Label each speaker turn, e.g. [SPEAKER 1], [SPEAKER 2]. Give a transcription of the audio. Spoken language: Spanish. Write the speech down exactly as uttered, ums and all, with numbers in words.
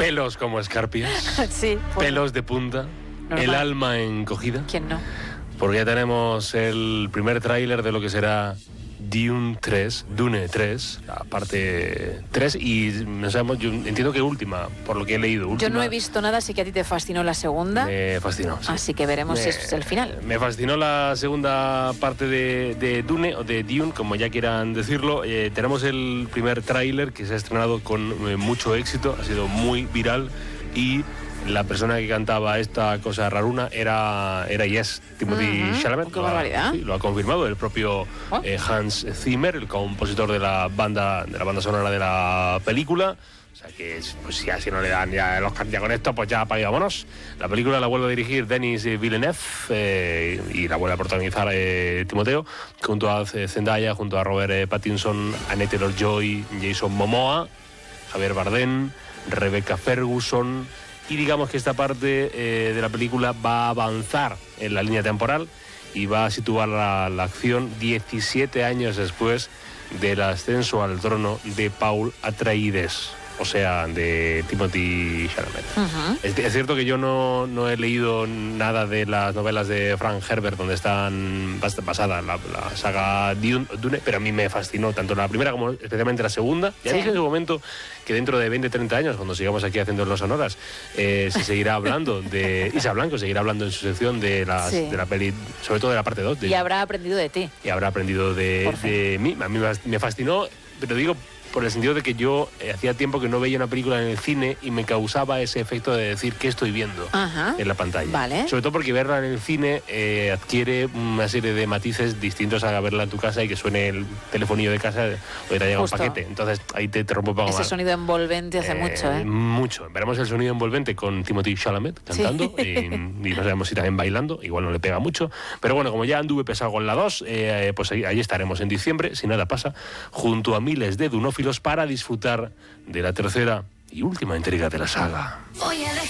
[SPEAKER 1] Pelos como escarpias.
[SPEAKER 2] Sí. Pues,
[SPEAKER 1] pelos de punta.
[SPEAKER 2] normal.
[SPEAKER 1] El alma encogida.
[SPEAKER 2] ¿Quién no?
[SPEAKER 1] Porque ya tenemos el primer tráiler de lo que será Dune tres, Dune tres, la parte tres, y no sabemos, yo entiendo que última, por lo que he leído. Última,
[SPEAKER 2] Yo no he visto nada, así que a ti te fascinó la segunda.
[SPEAKER 1] Me fascinó. Sí.
[SPEAKER 2] Así que veremos
[SPEAKER 1] me,
[SPEAKER 2] si es el final.
[SPEAKER 1] Me fascinó la segunda parte de, de Dune, o de Dune, como ya quieran decirlo. Eh, tenemos el primer tráiler que se ha estrenado con eh, mucho éxito, ha sido muy viral, y la persona que cantaba esta cosa raruna era, era Yes, Timothy
[SPEAKER 2] Uh-huh.
[SPEAKER 1] Chalamet.
[SPEAKER 2] ¡Qué
[SPEAKER 1] lo, ha,
[SPEAKER 2] barbaridad!
[SPEAKER 1] sí, lo ha confirmado el propio
[SPEAKER 2] ¿Oh?
[SPEAKER 1] eh, Hans Zimmer, el compositor de la banda de la banda sonora de la película. O sea que, pues ya si no le dan ya el Oscar ya con esto, pues ya apague, vámonos. La película la vuelve a dirigir Denis Villeneuve eh, y la vuelve a protagonizar eh, Timoteo, junto a Zendaya, junto a Robert eh, Pattinson, Anya Taylor-Joy, Jason Momoa, Javier Bardem, Rebecca Ferguson. Y digamos que esta parte eh, de la película va a avanzar en la línea temporal y va a situar la, la acción diecisiete años después del ascenso al trono de Paul Atreides, o sea, de Timothy Chalamet.
[SPEAKER 2] Uh-huh.
[SPEAKER 1] es, es cierto que yo no, no he leído nada de las novelas de Frank Herbert donde están basadas la, la saga Dune, Dune, pero a mí me fascinó tanto la primera como especialmente la segunda. Ya
[SPEAKER 2] Sí.
[SPEAKER 1] dije en su momento que dentro de veinte, treinta años, cuando sigamos aquí haciendo los sonoras, eh, se seguirá hablando de... Isa Blanco seguirá hablando en su sección de, las,
[SPEAKER 2] Sí.
[SPEAKER 1] de la peli, sobre todo de la parte dos. De,
[SPEAKER 2] Y habrá aprendido de ti.
[SPEAKER 1] y habrá aprendido de,
[SPEAKER 2] Por fin.
[SPEAKER 1] de mí. A mí me fascinó, pero digo por el sentido de que yo eh, hacía tiempo que no veía una película en el cine y me causaba ese efecto de decir qué estoy viendo
[SPEAKER 2] Ajá.
[SPEAKER 1] en la pantalla.
[SPEAKER 2] Vale.
[SPEAKER 1] Sobre todo porque verla en el cine eh, adquiere una serie de matices distintos a verla en tu casa y que suene el telefonillo de casa o te llega
[SPEAKER 2] Justo.
[SPEAKER 1] un paquete. Entonces ahí te, te rompo un poco
[SPEAKER 2] Ese
[SPEAKER 1] más.
[SPEAKER 2] sonido envolvente hace
[SPEAKER 1] Eh,
[SPEAKER 2] mucho, ¿eh?
[SPEAKER 1] Mucho. Veremos el sonido envolvente con Timothy Chalamet cantando
[SPEAKER 2] Sí.
[SPEAKER 1] y, y no sabemos si también bailando, igual no le pega mucho. Pero bueno, como ya anduve pesado con la dos, eh, pues ahí, ahí estaremos en diciembre, si nada pasa, junto a miles de dunófilos para disfrutar de la tercera y última entrega de la saga.
[SPEAKER 3] Voy a dejar